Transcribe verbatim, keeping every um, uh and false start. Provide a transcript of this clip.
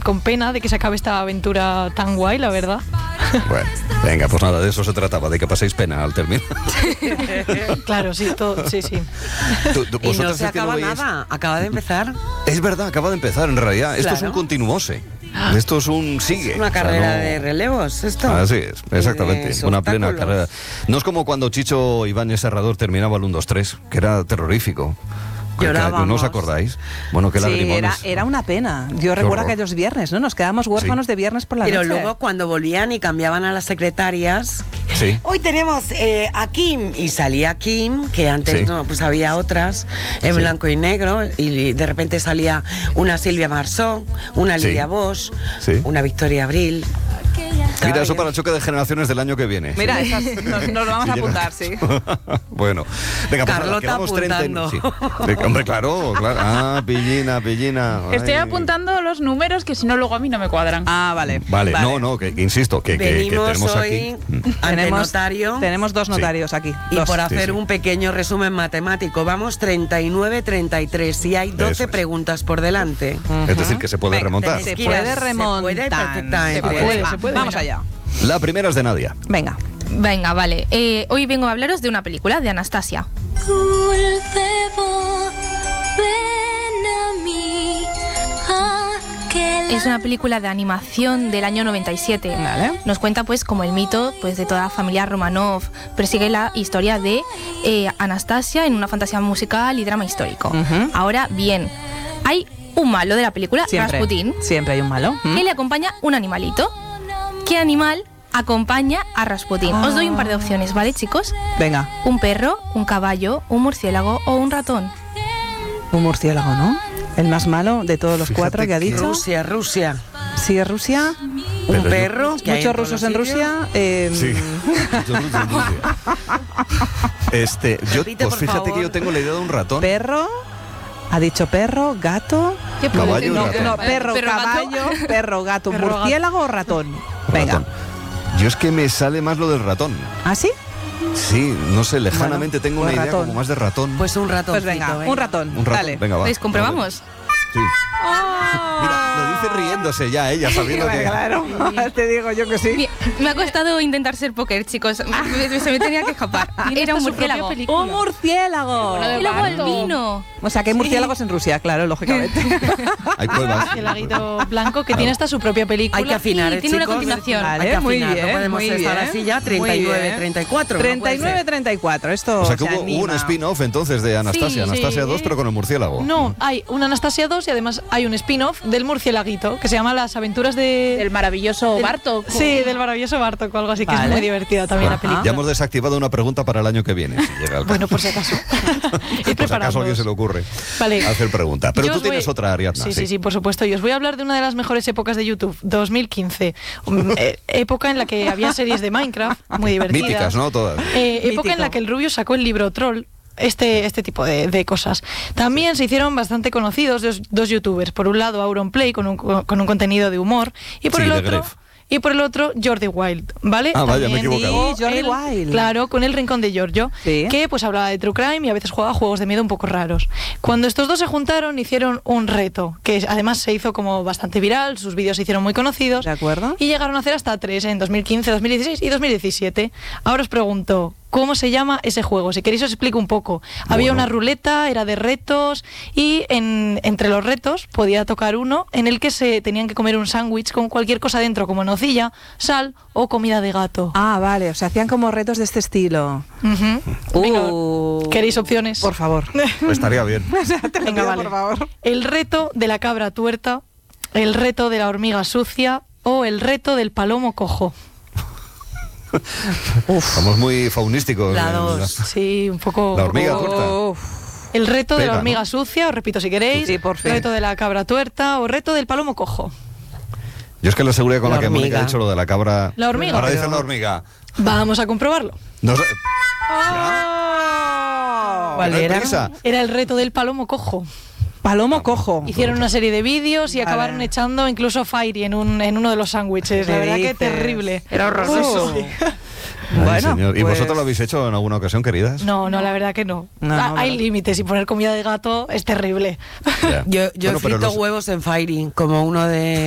con pena de que se acabe esta aventura tan guay, la verdad. Bueno, venga, pues nada, de eso se trataba, de que paséis pena al término. Claro, sí, todo, sí, sí. ¿Tú, tú, Y no es se que acaba no veis? nada, acaba de empezar. Es verdad, acaba de empezar en realidad. Esto Claro. es un continuose. Esto es un sigue. Una O sea, carrera no- de relevos, esto. Así es, exactamente, De una plena obstáculos. carrera. No es como cuando Chicho Ibáñez Serrador terminaba el uno dos tres, que era terrorífico. Que- que- Llorábamos. ¿No os acordáis? Bueno, qué Sí, lagrimones. era, era una pena. Yo recuerdo horror. aquellos viernes, ¿no? Nos quedábamos huérfanos Sí. de viernes por la Pero noche. luego cuando volvían y cambiaban a las secretarias, Sí. hoy tenemos eh, a Kim, y salía Kim, que antes Sí. no, pues había otras en Sí. blanco y negro, y de repente salía una Silvia Marsó, una Sí. Lidia Bosch, Sí. una Victoria Abril. Mira, eso para el choque de generaciones del año que viene. Mira, esas nos, nos lo vamos Sí, a llega. apuntar, sí. Bueno, venga, pues nada, Carlota quedamos treinta y- apuntando. sí. De- Hombre, claro, claro. Ah, pillina, pillina. Estoy Ay. apuntando los números que si no luego a mí no me cuadran. Ah, vale. Vale, no, no, que, que insisto, que, que- que Venimos tenemos hoy aquí. Mm. ante Tenemos, notario. tenemos dos Sí. notarios aquí. Y dos. por hacer sí. un pequeño resumen matemático, vamos treinta y nueve treinta y tres y hay Eso doce es. preguntas por delante. Es decir, que se puede Venga, remontar. Se Esquinas, puede se remontar. puede perfectamente. Se puede, puede, va, se puede. Vamos Venga. allá. La primera es de Nadia. Venga. Venga, vale. Eh, hoy vengo a hablaros de una película de Anastasia. Dulce voz, ven a mí, aquel Es una película de animación del año noventa y siete. Vale. Nos cuenta pues como el mito pues de toda la familia Romanov. Persigue la historia de eh, Anastasia en una fantasía musical y drama histórico. Ujú. Ahora bien, hay un malo de la película, Siempre. Rasputín, Siempre hay un malo. ¿Mm? que le acompaña un animalito. ¿Qué animal acompaña a Rasputín? Os doy un par de opciones, ¿vale, chicos? Venga, Un perro, un caballo, un murciélago o un ratón. un murciélago, ¿no? El más malo de todos los Fíjate cuatro que ha que- dicho. Rusia, Rusia. Sí, es Rusia. Pero Un yo- perro. que hay Muchos todos rusos los en sitios. Rusia. eh, Sí. Este, yo, Repite, pues por fíjate favor. que yo tengo la idea de un ratón. Perro. Ha dicho perro, gato. ¿Qué puede Caballo y ser? No, ratón. no, perro, Perro, gato. caballo, perro, gato, Perro, gato. murciélago o ratón. Venga. Ratón. Yo es que me sale más lo del ratón. ¿Ah, sí? Sí, no sé, lejanamente Bueno, tengo una pues idea ratón. como más de ratón. Pues un ratón. Pues venga, un ratón. un ratón. Dale. Venga, va. Pues comprobamos. Sí. Mira, lo dice riéndose ya ella, sabiendo que... Claro, te digo yo que sí. Bien, me ha costado intentar ser póker, chicos. Me- Se me tenía que escapar. Era un murciélago. ¡Un murciélago! Y luego el vino. O sea, que hay murciélagos en Rusia, claro, lógicamente. Hay pruebas. El laguito blanco que tiene hasta su propia película. Hay que afinar, Sí, ¿eh, tiene una chicos? continuación. Vale, Hay que muy afinar, bien, no podemos muy estar bien. así ya, Muy treinta y nueve, bien. treinta y cuatro. no treinta y puede nueve, ser. treinta y cuatro. Esto O sea que se hubo, hubo un anima. spin-off entonces de Anastasia, Sí, Anastasia sí. dos, pero con el murciélago. No, hay una Anastasia dos y además hay un spin-off del murciélaguito que se llama Las aventuras de... El maravilloso del- Bartok. Sí, del maravilloso Bartok o algo así, que Vale. es muy divertida también la película. Ya hemos desactivado una pregunta para el año que viene, si llega el caso. Bueno, por si acaso. Por Ir si acaso a alguien preparándoos. se le ocurre Vale. hacer pregunta. Pero Yo tú os voy- tienes otra, Ariadna. Sí, sí, sí, por supuesto. Y os voy a hablar de una de las mejores épocas de YouTube, dos mil quince. Um, eh, época en la que había series de Minecraft muy divertidas. Míticas, ¿no? Todas. Eh, época en Mítico. la que el Rubio sacó el libro Troll. Este, este tipo de, de cosas. También se hicieron bastante conocidos dos, dos youtubers. Por un lado, Auronplay, con un, con un contenido de humor. Y por Sí, el de otro... Gref. Y por el otro, Jordi Wild, ¿vale? Ah, vaya, me he También equivocado. Sí, Jordi el- Wild. Claro, con El Rincón de Giorgio, Sí. que pues hablaba de true crime y a veces jugaba juegos de miedo un poco raros. Cuando estos dos se juntaron, hicieron un reto, que además se hizo como bastante viral, sus vídeos se hicieron muy conocidos. ¿De acuerdo? Y llegaron a hacer hasta tres en dos mil quince, dos mil dieciséis y dos mil diecisiete. Ahora os pregunto, ¿cómo se llama ese juego? Si queréis os explico un poco. Había Bueno. una ruleta, era de retos, y en, entre los retos podía tocar uno en el que se tenían que comer un sándwich con cualquier cosa dentro, como nocilla, sal o comida de gato. Ah, vale, o sea, hacían como retos de este estilo. Ujú. Venga, Uh, ¿queréis opciones? Por favor. Estaría bien. Te lo Venga, pido, vale. por favor. El reto de la cabra tuerta, el reto de la hormiga sucia o el reto del palomo cojo. Somos muy faunísticos. La en dos. Sí, un poco... La un hormiga poco- tuerta. Uf. El reto de Pega, la hormiga ¿no? sucia, os repito si queréis. Sí, por fin. Reto de la cabra tuerta o reto del palomo cojo. Yo es que la seguridad con la, La que Mónica hormiga. ha dicho lo de la cabra... La hormiga. Ahora dice Pero- la hormiga. Vamos a comprobarlo. No sé- Oh. ¿Cuál ¿No hay era? prisa? Era el reto del palomo cojo. Palomo cojo. Hicieron una serie de vídeos y Vale. acabaron echando incluso Fairy en, un, en uno de los sándwiches. La ¿Qué verdad que dices? terrible. Era horroroso. Sí. Ay, Bueno, señor. ¿Y pues- vosotros lo habéis hecho en alguna ocasión, queridas? No, no, la verdad que no. No, Ah, no, Hay no. límites y poner comida de gato es terrible. Ya. Yo, yo Bueno, he pero frito los- huevos en Fairy, como uno de